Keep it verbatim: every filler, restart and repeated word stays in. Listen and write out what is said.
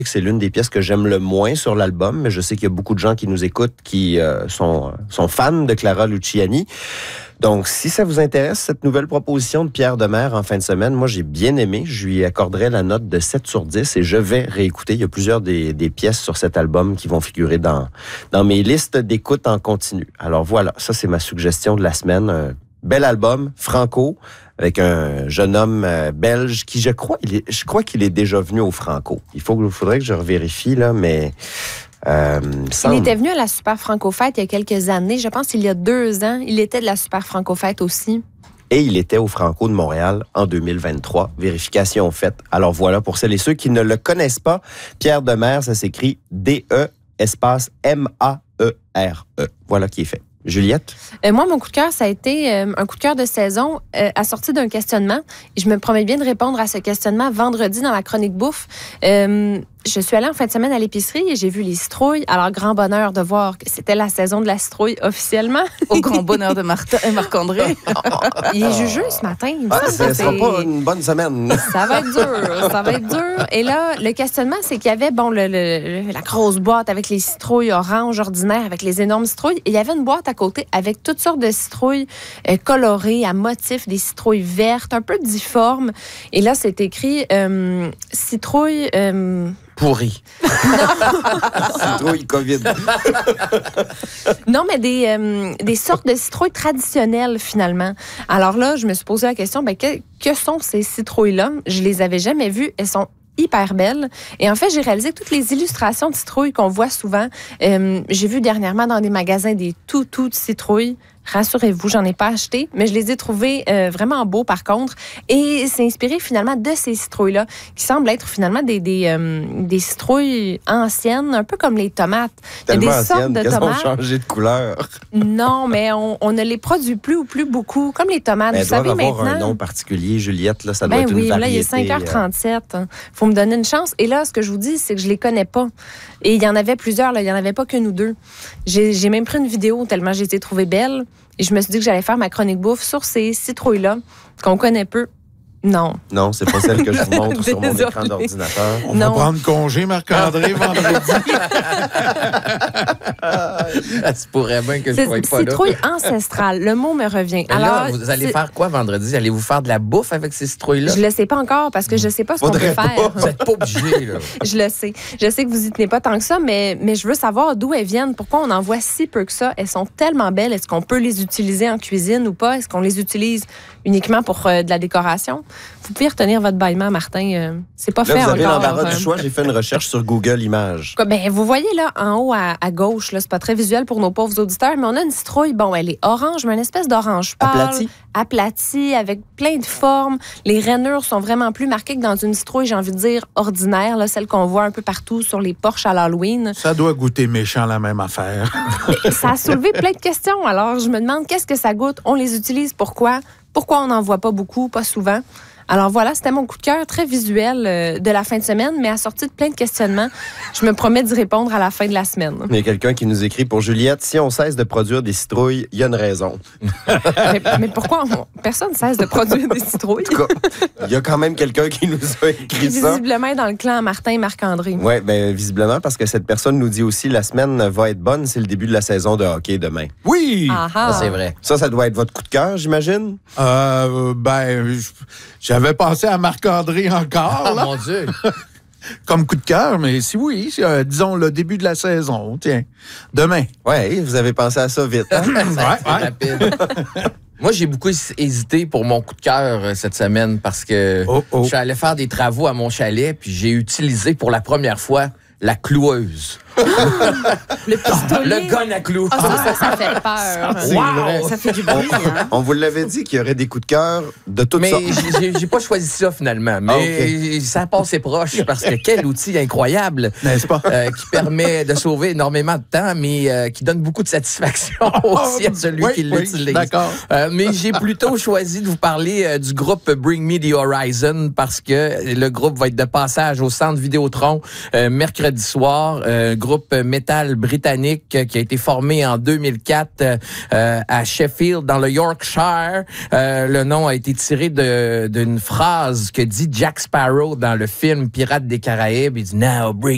C'est l'une des pièces que j'aime le moins sur l'album, mais je sais qu'il y a beaucoup de gens qui nous écoutent qui euh, sont, sont fans de Clara Luciani. Donc, si ça vous intéresse, cette nouvelle proposition de Pierre Demers en fin de semaine, moi, j'ai bien aimé. Je lui accorderai la note de sept sur dix et je vais réécouter. Il y a plusieurs des, des pièces sur cet album qui vont figurer dans, dans mes listes d'écoute en continu. Alors voilà, ça, c'est ma suggestion de la semaine. Un bel album, Franco, avec un jeune homme euh, belge qui, je crois, il est, je crois qu'il est déjà venu au Franco. Il faut, faudrait que je revérifie, là, mais... Euh, il semble... était venu à la Super Franco-Fête il y a quelques années. Je pense qu'il y a deux ans. Il était de la Super Franco-Fête aussi. Et il était au Franco de Montréal en deux mille vingt-trois. Vérification faite. Alors voilà, pour celles et ceux qui ne le connaissent pas, Pierre Demers, ça s'écrit D E espace M A E R E. Voilà qui est fait. Juliette? Euh, moi, mon coup de cœur, ça a été euh, un coup de cœur de saison euh, assorti d'un questionnement. Et je me promets bien de répondre à ce questionnement vendredi dans la chronique bouffe. Euh, je suis allée en fin de semaine à l'épicerie et j'ai vu les citrouilles. Alors, grand bonheur de voir que c'était la saison de la citrouille officiellement. Au grand bonheur de Martin et Marc-André. Il est jugeux ce matin. Il me Ah, semble ça que sera c'est- pas une bonne semaine. Ça va être dur, ça va être dur. Et là, le questionnement, c'est qu'il y avait bon le, le- le- la grosse boîte avec les citrouilles orange ordinaires, avec les énormes citrouilles. Et il y avait une boîte à côté avec toutes sortes de citrouilles euh, colorées, à motifs, des citrouilles vertes, un peu difformes. Et là, c'est écrit euh, citrouille... euh, Pourri. Citrouille COVID. Non, mais des, euh, des sortes de citrouilles traditionnelles, finalement. Alors là, je me suis posé la question, ben, que, que sont ces citrouilles-là? Je les avais jamais vues. Elles sont hyper belles. Et en fait, j'ai réalisé que toutes les illustrations de citrouilles qu'on voit souvent, euh, j'ai vu dernièrement dans des magasins des toutous de citrouilles. Rassurez-vous, j'en ai pas acheté, mais je les ai trouvés euh, vraiment beaux par contre. Et c'est inspiré finalement de ces citrouilles-là, qui semblent être finalement des, des, euh, des citrouilles anciennes, un peu comme les tomates. Il y a Tellement des sortes ancienne de qu'elles ont tomates. changé de couleur. Non, mais on, on ne les produit plus ou plus beaucoup, comme les tomates. Mais Vous elles doivent savez avoir maintenant. un nom particulier, Juliette. Là, ça doit Ben être oui, une là, variété. il est cinq heures trente-sept. Faut me donner une chance. Et là, ce que je vous dis, c'est que je les connais pas. Et il y en avait plusieurs, là. Il y en avait pas qu'une ou deux. J'ai, j'ai même pris une vidéo tellement j'ai été trouvée belle. Et je me suis dit que j'allais faire ma chronique bouffe sur ces citrouilles-là, qu'on connaît peu. Non. Non, c'est pas celle que je vous montre sur mon Désolée. écran d'ordinateur. On Non. va prendre congé, Marc-André, vendredi. Ça se pourrait bien que je C'est ne sois pas là. citrouille ancestrale. Le mot me revient. Mais là, Alors, vous allez c'est- faire quoi vendredi? Allez-vous faire de la bouffe avec ces citrouilles-là? Je le sais pas encore parce que je sais pas ce qu'on peut Faudrait pas. faire. Vous n'êtes pas obligé, là. Je le sais. Je sais que vous y tenez pas tant que ça, mais, mais je veux savoir d'où elles viennent. Pourquoi on en voit si peu que ça? Elles sont tellement belles. Est-ce qu'on peut les utiliser en cuisine ou pas? Est-ce qu'on les utilise uniquement pour euh, de la décoration? Vous pouvez retenir votre bâillement, Martin. Euh, c'est pas Là, fait vous avez encore. l'embarras euh. du choix. J'ai fait une recherche sur Google Images. Quoi, ben, vous voyez là, en haut à, à gauche, là, c'est pas très visuel pour nos pauvres auditeurs, mais on a une citrouille. Bon, elle est orange, mais une espèce d'orange pâle. Aplatie. Aplatie, avec plein de formes. Les rainures sont vraiment plus marquées que dans une citrouille, j'ai envie de dire, ordinaire, là, celle qu'on voit un peu partout sur les porches à l'Halloween. Ça doit goûter méchant, la même affaire. Ça a soulevé plein de questions. Alors, je me demande qu'est-ce que ça goûte. On les utilise pourquoi? Pourquoi on n'en voit pas beaucoup, pas souvent? Alors voilà, c'était mon coup de cœur très visuel euh, de la fin de semaine, mais assorti de plein de questionnements. Je me promets d'y répondre à la fin de la semaine. Il y a quelqu'un qui nous écrit pour Juliette, si on cesse de produire des citrouilles, il y a une raison. mais, mais pourquoi on- personne ne cesse de produire des citrouilles? En tout cas, il y a quand même quelqu'un qui nous a écrit ça. Visiblement dans le clan Martin et Marc-André. Oui, bien, visiblement, parce que cette personne nous dit aussi la semaine va être bonne, c'est le début de la saison de hockey demain. Oui! Ah Ça, ah. c'est vrai. Ça, ça doit être votre coup de cœur, j'imagine? Euh, ben, j- j'avais pensé à Marc-André encore, Oh là, mon Dieu! comme coup de cœur, mais si oui, c'est, euh, disons le début de la saison. Tiens, demain. Oui, vous avez pensé à ça vite. Hein? Ça a été ouais. rapide. Moi, j'ai beaucoup hés- hésité pour mon coup de cœur euh, cette semaine parce que Oh, oh. je suis allé faire des travaux à mon chalet puis j'ai utilisé pour la première fois la cloueuse. Le pistolet. Le gun à clous. Ah, ça, ça, ça fait peur. C'est vrai. Ça fait du bruit, hein? On vous l'avait dit qu'il y aurait des coups de cœur de toutes Mais sortes. j'ai- j'ai- j'ai pas choisi ça finalement. Mais Ah, ça passait proche parce que quel outil incroyable N'est-ce pas? euh, qui permet de sauver énormément de temps, mais euh, qui donne beaucoup de satisfaction aussi à celui Oui, qui oui, l'utilise. d'accord. Euh, mais j'ai plutôt choisi de vous parler euh, du groupe Bring Me the Horizon parce que le groupe va être de passage au Centre Vidéotron euh, mercredi soir. Euh, groupe métal britannique euh, qui a été formé en deux mille quatre euh, à Sheffield, dans le Yorkshire. Euh, le nom a été tiré de, d'une phrase que dit Jack Sparrow dans le film Pirates des Caraïbes. Il dit « Now bring